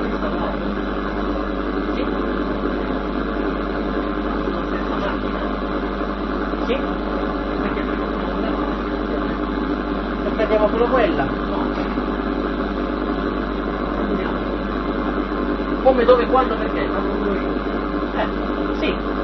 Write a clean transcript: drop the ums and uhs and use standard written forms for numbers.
Sì? Sì? E prendiamo solo quella? Come, dove, quando, perché? Sì.